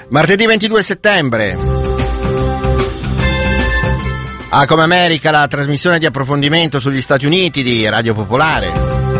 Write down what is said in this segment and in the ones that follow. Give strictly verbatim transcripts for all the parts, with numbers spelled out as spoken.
Martedì ventidue settembre. A Come America, la trasmissione di approfondimento sugli Stati Uniti di Radio Popolare.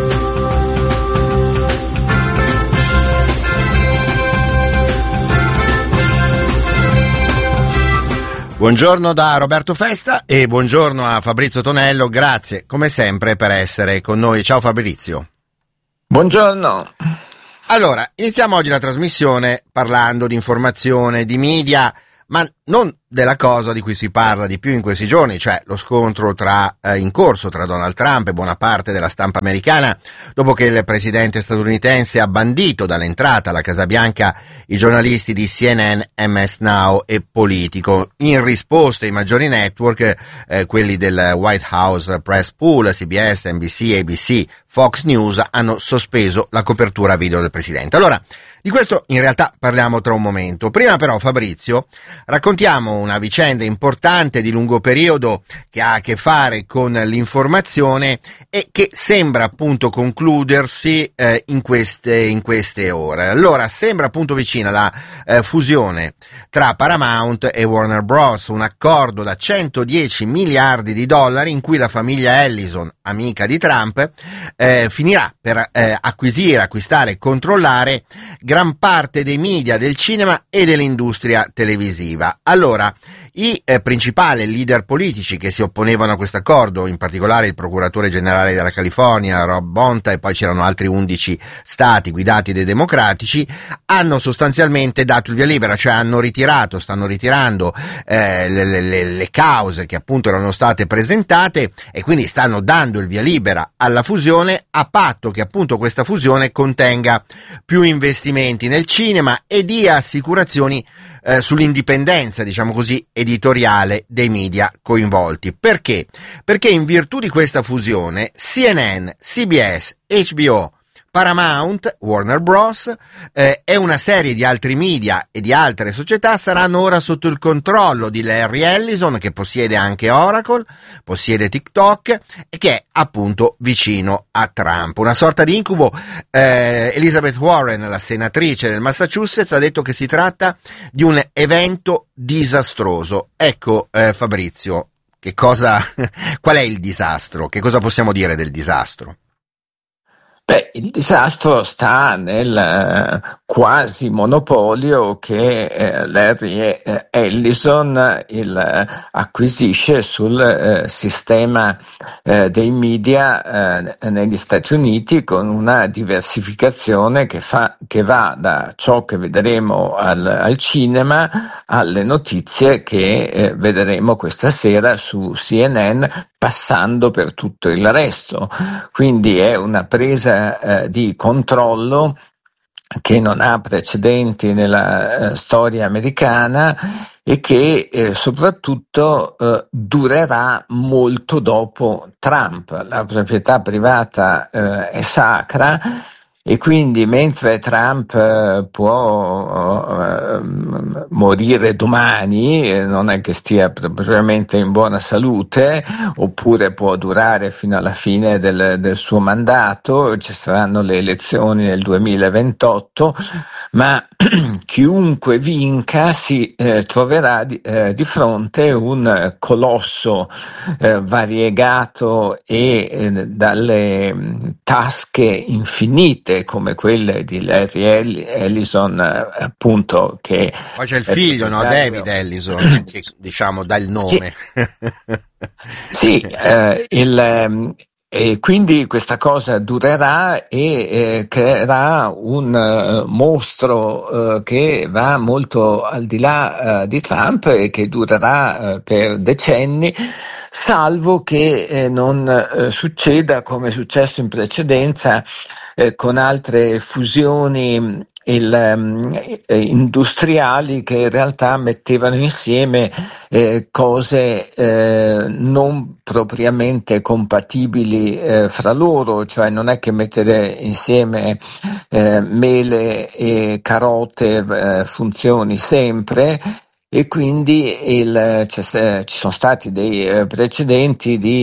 Buongiorno da Roberto Festa e buongiorno a Fabrizio Tonello, grazie come sempre per essere con noi. Ciao Fabrizio. Buongiorno. Allora, iniziamo oggi la trasmissione parlando di informazione, di media, ma non della cosa di cui si parla di più in questi giorni, cioè lo scontro tra eh, in corso tra Donald Trump e buona parte della stampa americana, dopo che il presidente statunitense ha bandito dall'entrata alla Casa Bianca i giornalisti di C N N, M S Now e Politico. In risposta i maggiori network, eh, quelli del White House Press Pool, C B S, N B C, A B C, Fox News, hanno sospeso la copertura video del presidente. Allora, di questo in realtà parliamo tra un momento. Prima però, Fabrizio, raccontiamo una vicenda importante di lungo periodo che ha a che fare con l'informazione e che sembra appunto concludersi eh, in queste in queste ore. Allora, sembra appunto vicina la eh, fusione tra Paramount e Warner Bros., un accordo da centodieci miliardi di dollari in cui la famiglia Ellison, amica di Trump, eh, finirà per eh, acquisire, acquistare e controllare gran parte dei media, del cinema e dell'industria televisiva. Allora, i eh, principali leader politici che si opponevano a questo accordo, in particolare il procuratore generale della California, Rob Bonta, e poi c'erano altri undici stati guidati dai democratici, hanno sostanzialmente dato il via libera, cioè hanno ritirato, stanno ritirando eh, le, le, le cause che appunto erano state presentate e quindi stanno dando il via libera alla fusione, a patto che appunto questa fusione contenga più investimenti nel cinema e dia assicurazioni Eh, sull'indipendenza, diciamo così, editoriale dei media coinvolti. Perché? Perché in virtù di questa fusione C N N, C B S, H B O, Paramount, Warner Bros. Eh, e una serie di altri media e di altre società saranno ora sotto il controllo di Larry Ellison, che possiede anche Oracle, possiede TikTok e che è appunto vicino a Trump. Una sorta di incubo. eh, Elizabeth Warren, la senatrice del Massachusetts, ha detto che si tratta di un evento disastroso. Ecco, eh, Fabrizio, che cosa, qual è il disastro? Che cosa possiamo dire del disastro? Beh, il disastro sta nel eh, quasi monopolio che eh, Larry eh, Ellison il, eh, acquisisce sul eh, sistema eh, dei media eh, negli Stati Uniti, con una diversificazione che, fa, che va da ciò che vedremo al, al cinema alle notizie che eh, vedremo questa sera su C N N, passando per tutto il resto. Quindi è una presa eh, di controllo che non ha precedenti nella eh, storia americana e che eh, soprattutto eh, durerà molto dopo Trump. La proprietà privata eh, è sacra. E quindi mentre Trump eh, può eh, morire domani, eh, non è che stia propriamente in buona salute, oppure può durare fino alla fine del, del suo mandato, ci saranno le elezioni nel duemilaventotto, ma chiunque vinca si eh, troverà di, eh, di fronte un colosso eh, variegato e eh, dalle tasche infinite come quelle di Larry Ellison, appunto, che poi c'è il figlio, no? David Ellison, che diciamo dà il nome. Sì, eh, il, e quindi questa cosa durerà e eh, creerà un uh, mostro uh, che va molto al di là uh, di Trump e che durerà uh, per decenni, salvo che eh, non eh, succeda come è successo in precedenza eh, con altre fusioni il, um, industriali che in realtà mettevano insieme eh, cose eh, non propriamente compatibili eh, fra loro, cioè non è che mettere insieme eh, mele e carote eh, funzioni sempre. E quindi il, ci sono stati dei precedenti di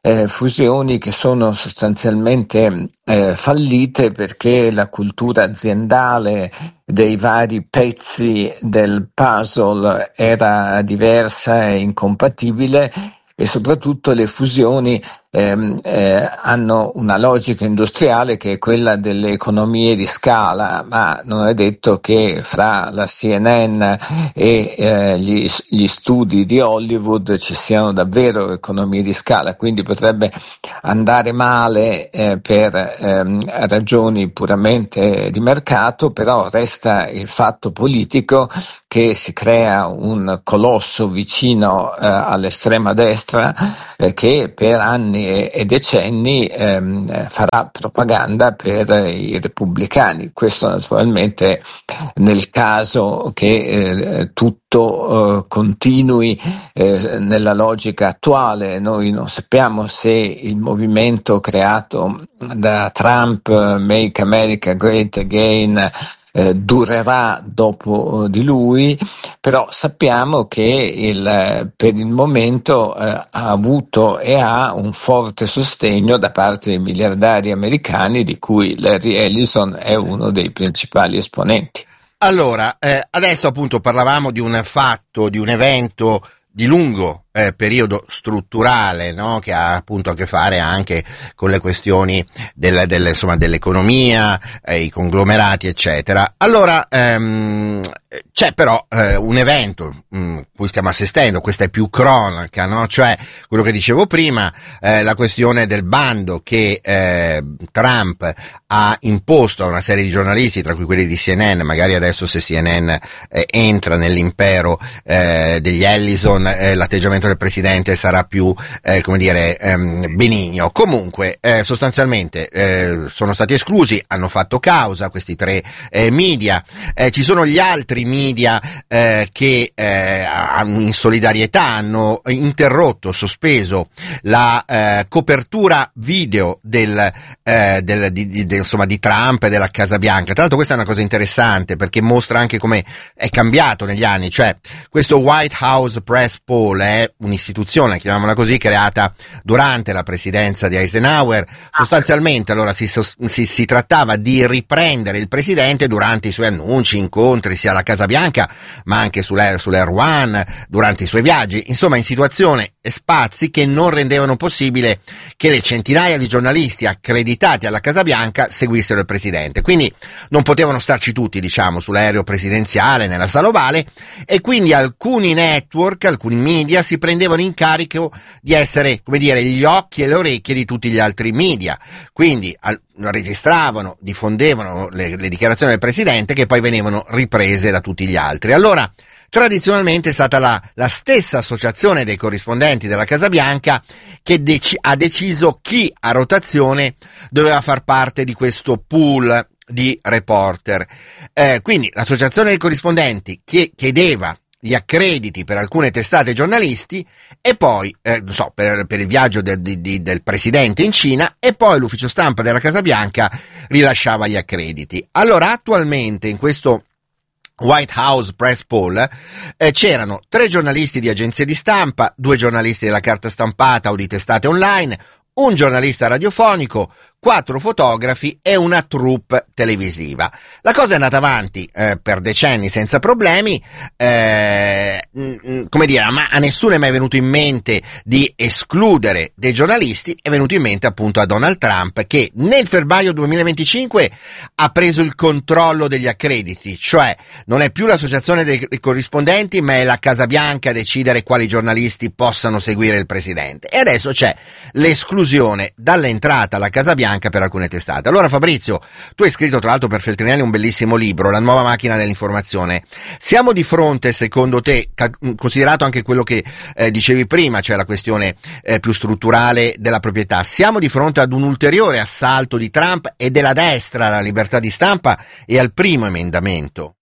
eh, fusioni che sono sostanzialmente eh, fallite perché la cultura aziendale dei vari pezzi del puzzle era diversa e incompatibile, e soprattutto le fusioni ehm, eh, hanno una logica industriale che è quella delle economie di scala, ma non è detto che fra la C N N e eh, gli, gli studi di Hollywood ci siano davvero economie di scala, quindi potrebbe andare male eh, per ehm, ragioni puramente di mercato, però resta il fatto politico che si crea un colosso vicino eh, all'estrema destra eh, che per anni e, e decenni ehm, farà propaganda per i repubblicani. Questo naturalmente nel caso che eh, tutto eh, continui eh, nella logica attuale. Noi non sappiamo se il movimento creato da Trump, Make America Great Again, Eh, durerà dopo di lui, però sappiamo che il, per il momento eh, ha avuto e ha un forte sostegno da parte dei miliardari americani, di cui Larry Ellison è uno dei principali esponenti. Allora, eh, adesso appunto parlavamo di un fatto, di un evento di lungo eh, periodo strutturale, no? Che ha appunto a che fare anche con le questioni del, del, insomma, dell'economia, eh, i conglomerati, eccetera. Allora, ehm, c'è però eh, un evento mh, cui stiamo assistendo, questa è più cronaca, no? Cioè quello che dicevo prima, eh, la questione del bando che eh, Trump ha imposto a una serie di giornalisti, tra cui quelli di C N N, magari adesso se C N N eh, entra nell'impero eh, degli Ellison, eh, l'atteggiamento del presidente sarà più, eh, come dire, ehm, benigno. Comunque, eh, sostanzialmente eh, sono stati esclusi, hanno fatto causa questi tre eh, media, eh, ci sono gli altri media eh, che eh, in solidarietà hanno interrotto, sospeso la eh, copertura video del, eh, del di, di, di, insomma, di Trump e della Casa Bianca. Tra l'altro questa è una cosa interessante perché mostra anche come è cambiato negli anni, cioè questo White House Press Poll è un'istituzione, chiamiamola così, creata durante la presidenza di Eisenhower. Sostanzialmente allora si, si, si trattava di riprendere il presidente durante i suoi annunci, incontri sia alla Casa Bianca ma anche sull'Air, sull'Air One, durante i suoi viaggi, insomma in situazioni e spazi che non rendevano possibile che le centinaia di giornalisti accreditati alla Casa Bianca seguissero il presidente. Quindi non potevano starci tutti, diciamo, sull'aereo presidenziale, nella sala ovale, e quindi alcuni network, alcuni media si prendevano in carico di essere, come dire, gli occhi e le orecchie di tutti gli altri media. Quindi al, registravano, diffondevano le, le dichiarazioni del presidente che poi venivano riprese da tutti gli altri. Allora, tradizionalmente è stata la, la stessa associazione dei corrispondenti della Casa Bianca che dec- ha deciso chi a rotazione doveva far parte di questo pool di reporter. Eh, quindi l'associazione dei corrispondenti che chiedeva gli accrediti per alcune testate giornalisti e poi, eh, non so, per, per il viaggio de, de, de, del presidente in Cina, e poi l'ufficio stampa della Casa Bianca rilasciava gli accrediti. Allora attualmente in questo White House Press Poll eh, c'erano tre giornalisti di agenzie di stampa, due giornalisti della carta stampata o di testate online, un giornalista radiofonico, quattro fotografi e una troupe televisiva. La cosa è andata avanti eh, per decenni senza problemi, eh, mh, come dire, ma a nessuno è mai venuto in mente di escludere dei giornalisti. È venuto in mente appunto a Donald Trump, che nel febbraio duemilaventicinque ha preso il controllo degli accrediti, cioè non è più l'associazione dei corrispondenti ma è la Casa Bianca a decidere quali giornalisti possano seguire il presidente, e adesso c'è l'esclusione dall'entrata alla Casa Bianca per alcune testate. Allora Fabrizio, tu hai scritto tra l'altro per Feltrinelli un bellissimo libro, La nuova macchina dell'informazione. Siamo di fronte, secondo te, considerato anche quello che eh, dicevi prima, cioè la questione eh, più strutturale della proprietà, siamo di fronte ad un ulteriore assalto di Trump e della destra alla libertà di stampa e al primo emendamento?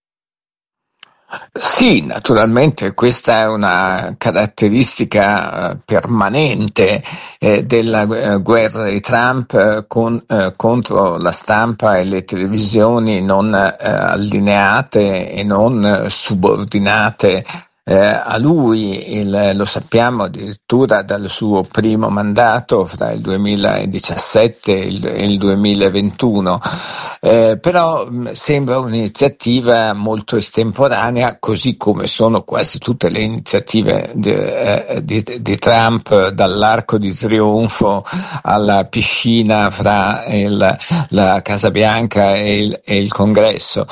Sì, naturalmente questa è una caratteristica permanente eh, della eh, guerra di Trump eh, con, eh, contro la stampa e le televisioni non eh, allineate e non subordinate Eh, a lui, il, lo sappiamo addirittura dal suo primo mandato fra il duemiladiciassette e il, e il duemilaventuno, eh, però mh, sembra un'iniziativa molto estemporanea, così come sono quasi tutte le iniziative di, eh, di, di Trump, dall'Arco di Trionfo alla piscina fra il, la Casa Bianca e il, e il Congresso.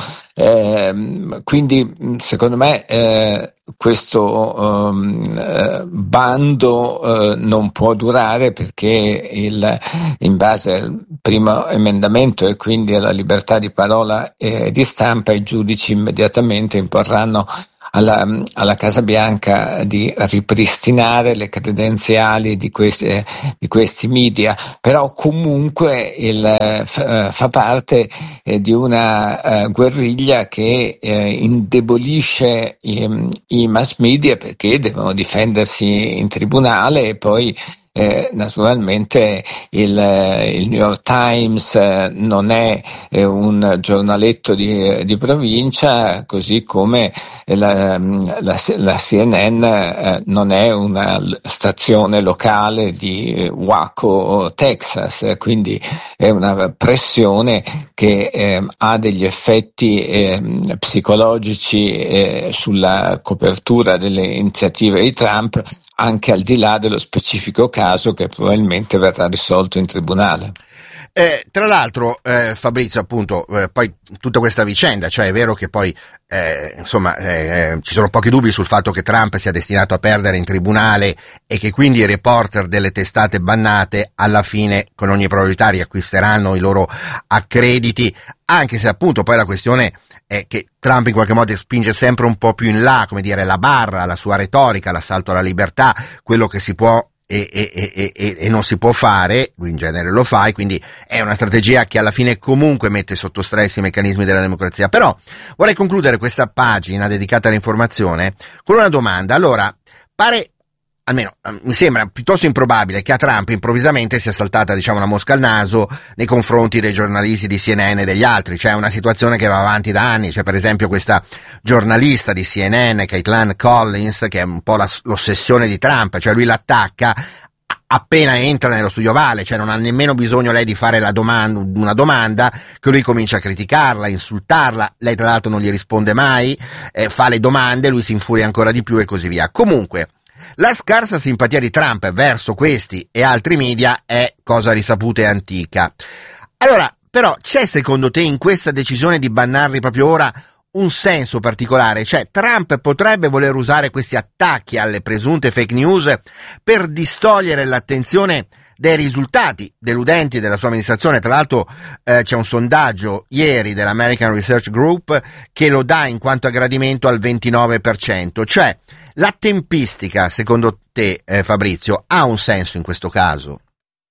Eh, quindi secondo me eh, questo um, eh, bando eh, non può durare, perché il, in base al primo emendamento e quindi alla libertà di parola e di stampa, i giudici immediatamente imporranno alla, alla Casa Bianca di ripristinare le credenziali di questi, di questi media, però comunque il, fa, fa parte eh, di una uh, guerriglia che eh, indebolisce i, i mass media, perché devono difendersi in tribunale, e poi Eh, naturalmente il, il New York Times eh, non è eh, un giornaletto di, di provincia, così come la, la, la C N N eh, non è una stazione locale di Waco, Texas, quindi è una pressione che eh, ha degli effetti eh, psicologici eh, sulla copertura delle iniziative di Trump, anche al di là dello specifico caso che probabilmente verrà risolto in tribunale. Eh, tra l'altro, eh, Fabrizio, appunto, eh, poi tutta questa vicenda, cioè è vero che poi, eh, insomma, eh, ci sono pochi dubbi sul fatto che Trump sia destinato a perdere in tribunale, e che quindi i reporter delle testate bannate alla fine, con ogni probabilità, riacquisteranno i loro accrediti, anche se appunto poi la questione è che Trump in qualche modo spinge sempre un po' più in là, come dire, la barra, la sua retorica, l'assalto alla libertà, quello che si può E, e, e, e, e non si può fare, lui in genere lo fa, e quindi è una strategia che alla fine comunque mette sotto stress i meccanismi della democrazia. Però vorrei concludere questa pagina dedicata all'informazione con una domanda. Allora, pare, almeno mi sembra piuttosto improbabile che a Trump improvvisamente sia saltata, diciamo, una mosca al naso nei confronti dei giornalisti di C N N e degli altri. C'è una situazione che va avanti da anni. C'è per esempio questa giornalista di C N N, Caitlin Collins, che è un po' la, l'ossessione di Trump, cioè lui l'attacca appena entra nello studio ovale, cioè non ha nemmeno bisogno lei di fare la domanda, una domanda, che lui comincia a criticarla, a insultarla, lei tra l'altro non gli risponde mai, eh, fa le domande, lui si infuria ancora di più e così via. Comunque, la scarsa simpatia di Trump verso questi e altri media è cosa risaputa e antica. Allora, però, c'è secondo te in questa decisione di bannarli proprio ora un senso particolare? Cioè, Trump potrebbe voler usare questi attacchi alle presunte fake news per distogliere l'attenzione dai risultati deludenti della sua amministrazione? Tra l'altro eh, c'è un sondaggio ieri dell'American Research Group che lo dà in quanto a gradimento al ventinove per cento. Cioè, la tempistica, secondo te, eh, Fabrizio, ha un senso in questo caso?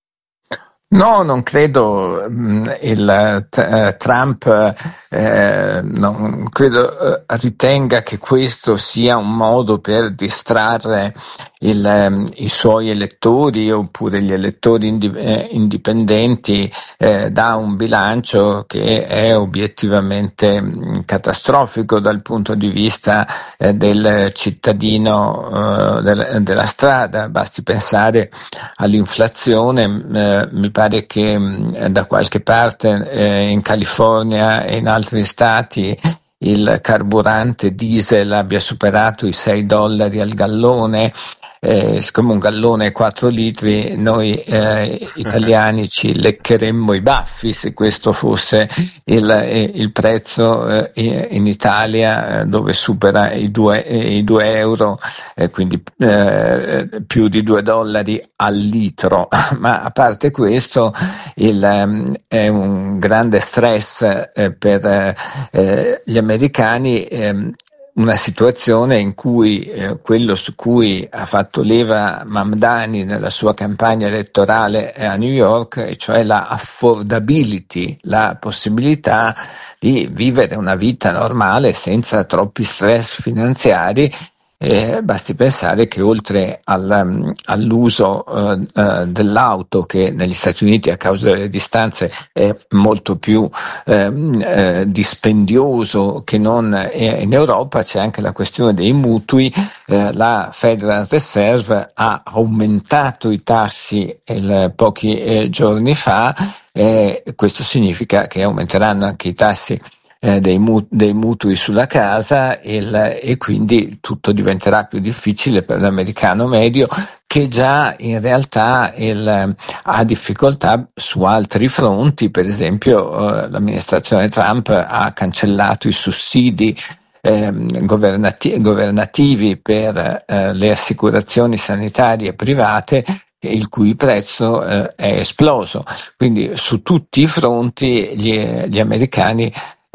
No, non credo. Il uh, Trump eh, non credo uh, ritenga che questo sia un modo per distrarre il, um, i suoi elettori, oppure gli elettori indi- eh, indipendenti eh, da un bilancio che è obiettivamente mh, catastrofico dal punto di vista eh, del cittadino uh, del, della strada. Basti pensare all'inflazione. eh, mi pare che mh, da qualche parte eh, in California e in altri stati il carburante diesel abbia superato i sei dollari al gallone. Eh, siccome un gallone è quattro litri, noi eh, italiani ci leccheremmo i baffi se questo fosse il, eh, il prezzo eh, in Italia, dove supera i due, i due euro, eh, quindi eh, più di due dollari al litro. Ma a parte questo, il, um, è un grande stress eh, per eh, gli americani. Eh, Una situazione in cui eh, quello su cui ha fatto leva Mamdani nella sua campagna elettorale a New York, e cioè la affordability, la possibilità di vivere una vita normale senza troppi stress finanziari, Eh, basti pensare che oltre al, all'uso eh, eh, dell'auto, che negli Stati Uniti a causa delle distanze è molto più ehm, eh, dispendioso che non eh, in Europa, c'è anche la questione dei mutui. Eh, la Federal Reserve ha aumentato i tassi il, pochi eh, giorni fa, eh, questo significa che aumenteranno anche i tassi Eh, dei, mut- dei mutui sulla casa, il, e quindi tutto diventerà più difficile per l'americano medio, che già in realtà il, ha difficoltà su altri fronti. Per esempio eh, l'amministrazione Trump ha cancellato i sussidi eh, governati- governativi per eh, le assicurazioni sanitarie private, il cui prezzo eh, è esploso. Quindi su tutti i fronti gli, gli americani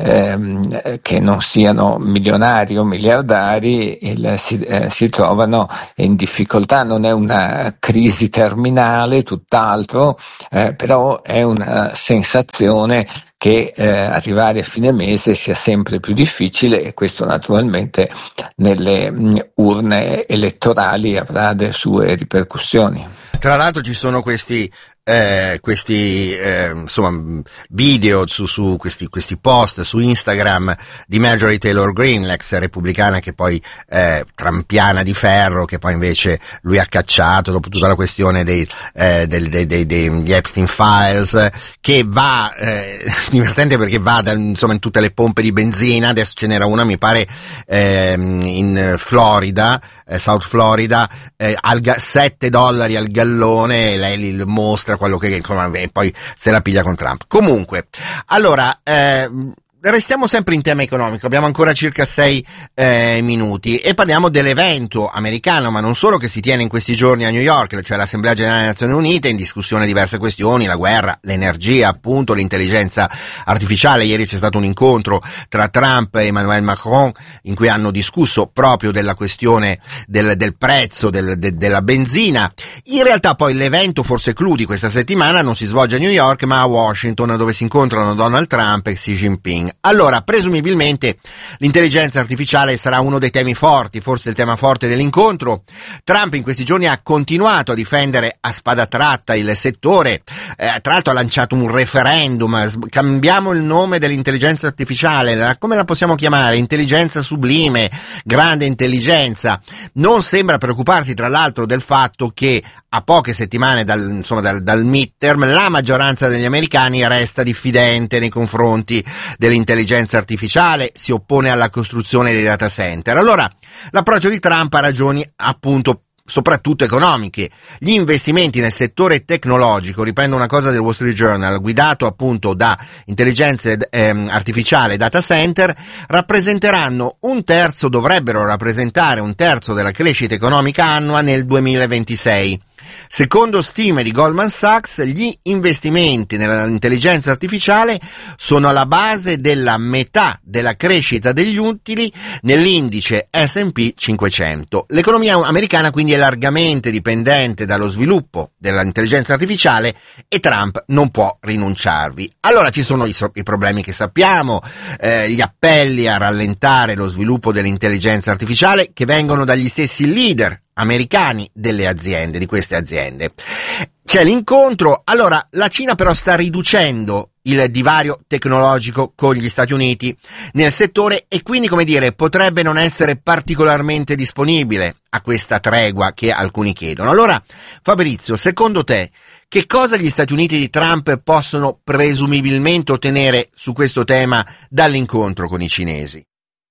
Ehm, che non siano milionari o miliardari il, si, eh, si trovano in difficoltà. Non è una crisi terminale, tutt'altro, eh, però è una sensazione che eh, arrivare a fine mese sia sempre più difficile, e questo naturalmente nelle mh, urne elettorali avrà delle sue ripercussioni. Tra l'altro ci sono questi eh, questi eh, insomma video su, su questi, questi post su Instagram di Marjorie Taylor Greene, l'ex repubblicana che poi eh, trampiana di ferro, che poi invece lui ha cacciato dopo tutta la questione dei, eh, dei, dei, dei, degli Epstein Files, che va eh, divertente perché va da, insomma in tutte le pompe di benzina. Adesso ce n'era una mi pare eh, in Florida, eh, South Florida, eh, al ga- sette dollari al gallone, e lei li mostra quello che insomma, e poi se la piglia con Trump. Comunque, allora eh, restiamo sempre in tema economico, abbiamo ancora circa sei eh, minuti e parliamo dell'evento americano, ma non solo, che si tiene in questi giorni a New York, cioè l'Assemblea Generale delle Nazioni Unite, in discussione diverse questioni, la guerra, l'energia, appunto, l'intelligenza artificiale. Ieri c'è stato un incontro tra Trump e Emmanuel Macron in cui hanno discusso proprio della questione del, del prezzo del, de, della benzina. In realtà poi l'evento forse clou di questa settimana non si svolge a New York ma a Washington, dove si incontrano Donald Trump e Xi Jinping. Allora, presumibilmente l'intelligenza artificiale sarà uno dei temi forti, forse il tema forte dell'incontro. Trump in questi giorni ha continuato a difendere a spada tratta il settore, eh, tra l'altro ha lanciato un referendum, cambiamo il nome dell'intelligenza artificiale, la, come la possiamo chiamare? Intelligenza sublime, grande intelligenza. Non sembra preoccuparsi tra l'altro del fatto che a poche settimane dal, insomma, dal, dal midterm la maggioranza degli americani resta diffidente nei confronti dell'intelligenza artificiale, si oppone alla costruzione dei data center. Allora, l'approccio di Trump ha ragioni appunto soprattutto economiche. Gli investimenti nel settore tecnologico, riprendo una cosa del Wall Street Journal, guidato appunto da intelligenza ehm, artificiale e data center, rappresenteranno un terzo, dovrebbero rappresentare un terzo della crescita economica annua nel duemilaventisei. Secondo stime di Goldman Sachs, gli investimenti nell'intelligenza artificiale sono alla base della metà della crescita degli utili nell'indice S and P cinquecento. L'economia americana quindi è largamente dipendente dallo sviluppo dell'intelligenza artificiale e Trump non può rinunciarvi. Allora ci sono i, so- i problemi che sappiamo, eh, gli appelli a rallentare lo sviluppo dell'intelligenza artificiale che vengono dagli stessi leader americani delle aziende, di queste aziende. C'è l'incontro. Allora, la Cina però sta riducendo il divario tecnologico con gli Stati Uniti nel settore e quindi, come dire, potrebbe non essere particolarmente disponibile a questa tregua che alcuni chiedono. Allora, Fabrizio, secondo te, che cosa gli Stati Uniti di Trump possono presumibilmente ottenere su questo tema dall'incontro con i cinesi?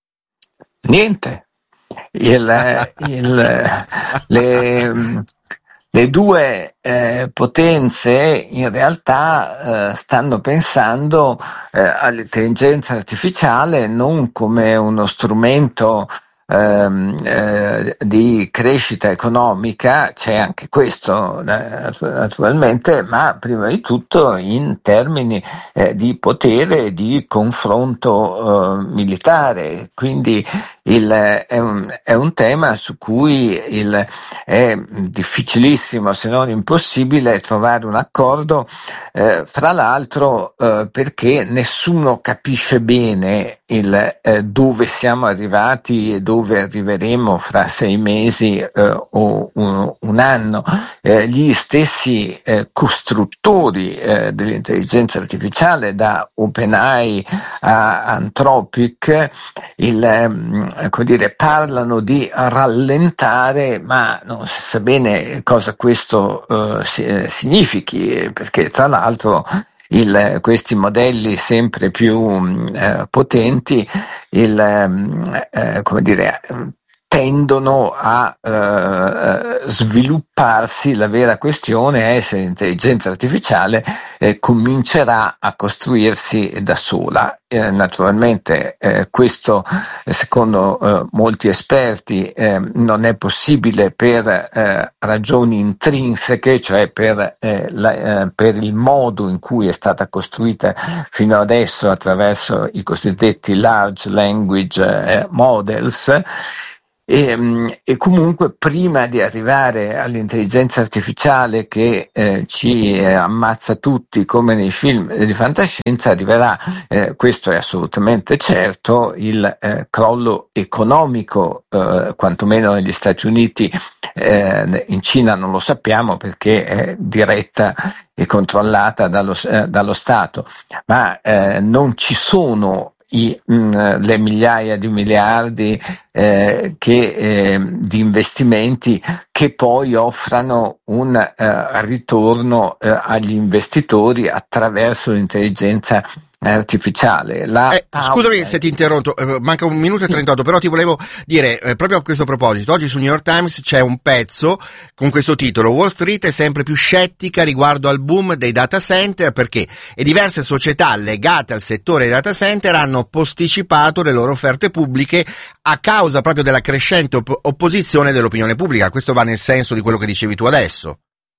Niente. Il, il, le, le due eh, potenze in realtà eh, stanno pensando eh, all'intelligenza artificiale non come uno strumento ehm, eh, di crescita economica, c'è anche questo eh, naturalmente, ma prima di tutto in termini eh, di potere e di confronto eh, militare. Quindi il, è, un, è un tema su cui il, è difficilissimo, se non impossibile, trovare un accordo, eh, fra l'altro eh, perché nessuno capisce bene il, eh, dove siamo arrivati e dove arriveremo fra sei mesi eh, o un, un anno. Eh, gli stessi eh, costruttori eh, dell'intelligenza artificiale, da OpenAI a Anthropic, il, eh, come dire, parlano di rallentare, ma non si sa bene cosa questo eh, si, eh, significhi, perché tra l'altro Il, questi modelli sempre più eh, potenti, il, eh, come dire, tendono a eh, svilupparsi. La vera questione è se l'intelligenza artificiale eh, comincerà a costruirsi da sola. Eh, naturalmente eh, questo, secondo eh, molti esperti, eh, non è possibile per eh, ragioni intrinseche, cioè per, eh, la, eh, per il modo in cui è stata costruita fino adesso attraverso i cosiddetti large language eh, models. E, e comunque prima di arrivare all'intelligenza artificiale che eh, ci eh, ammazza tutti come nei film di fantascienza, arriverà, eh, questo è assolutamente certo, il eh, crollo economico, eh, quantomeno negli Stati Uniti. Eh, in Cina non lo sappiamo perché è diretta e controllata dallo, eh, dallo Stato, ma eh, non ci sono I, mh, le migliaia di miliardi eh, che, eh, di investimenti che poi offrano un eh, ritorno eh, agli investitori attraverso l'intelligenza artificiale. La Eh, scusami se ti interrompo, eh, manca un minuto e trentotto, però ti volevo dire eh, proprio a questo proposito, oggi sul New York Times c'è un pezzo con questo titolo: Wall Street è sempre più scettica riguardo al boom dei data center perché e diverse società legate al settore dei data center hanno posticipato le loro offerte pubbliche a causa proprio della crescente op- opposizione dell'opinione pubblica. Questo va nel senso di quello che dicevi tu adesso.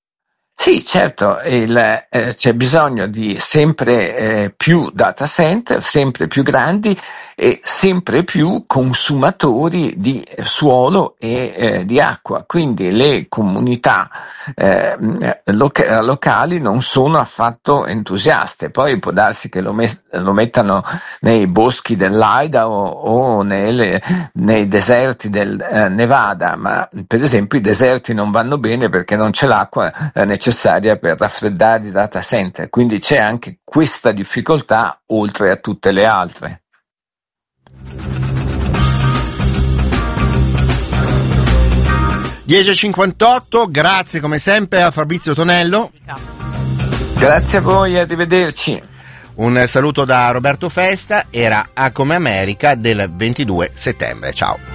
Sì, certo, il, eh, c'è bisogno di sempre eh, più data center, sempre più grandi e sempre più consumatori di suolo e eh, di acqua. Quindi le comunità eh, loca- locali non sono affatto entusiaste. Poi può darsi che lo, met- lo mettano nei boschi dell'Idaho o nelle, nei deserti del eh, Nevada, ma per esempio i deserti non vanno bene perché non c'è l'acqua eh, necessaria per raffreddare i data center, quindi c'è anche questa difficoltà oltre a tutte le altre. dieci e cinquantotto, grazie come sempre a Fabrizio Tonello. Grazie a voi, arrivederci. Un saluto da Roberto Festa, era A Come America del ventidue settembre, ciao.